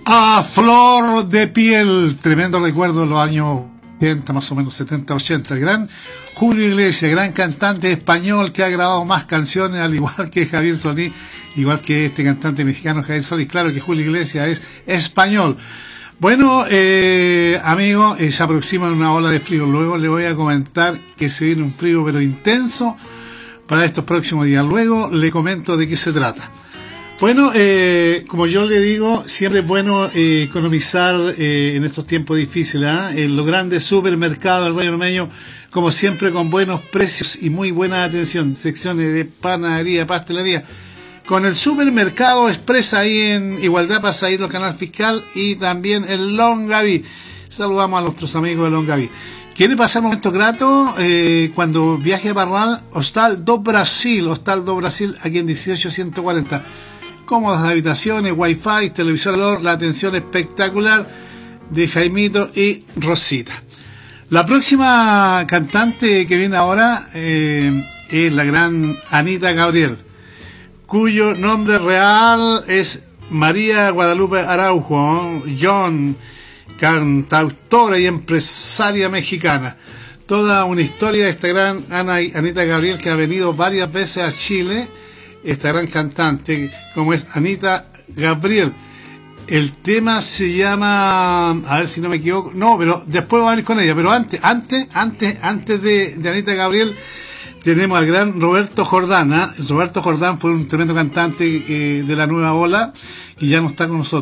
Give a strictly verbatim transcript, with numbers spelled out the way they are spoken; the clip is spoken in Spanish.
A flor de piel, tremendo recuerdo de los años ochenta, más o menos setenta, ochenta. El gran Julio Iglesias, gran cantante español que ha grabado más canciones, al igual que Javier Solís, igual que este cantante mexicano Javier Solís. Claro que Julio Iglesias es español. Bueno, eh, amigos, eh, se aproxima una ola de frío. Luego le voy a comentar que se viene un frío pero intenso para estos próximos días. Luego le comento de qué se trata. Bueno, eh, como yo le digo, siempre es bueno eh, economizar eh, en estos tiempos difíciles, ¿eh? En los grandes supermercados del Valle Ormeño, como siempre, con buenos precios y muy buena atención. Secciones de panadería, pastelería. Con el supermercado Expresa ahí en Igualdad, Pasadito, el Canal Fiscal, y también el Longaví. Saludamos a nuestros amigos de Longaví. ¿Quiere pasar momentos gratos? Eh, cuando viaje a Parral, Hostal do Brasil, Hostal do Brasil, aquí en dieciocho ciento cuarenta. Cómodas habitaciones, wifi, televisor, la atención espectacular de Jaimito y Rosita. La próxima cantante que viene ahora eh, es la gran Anita Gabriel, cuyo nombre real es María Guadalupe Araujo John, cantautora y empresaria mexicana. Toda una historia de esta gran Ana, Anita Gabriel, que ha venido varias veces a Chile. Esta gran cantante, como es Anita Gabriel. El tema se llama, a ver si no me equivoco, no, pero después vamos a venir con ella, pero antes, antes, antes, antes de, de Anita Gabriel, tenemos al gran Roberto Jordán. ¿eh? Roberto Jordán fue un tremendo cantante eh, de la nueva ola y ya no está con nosotros.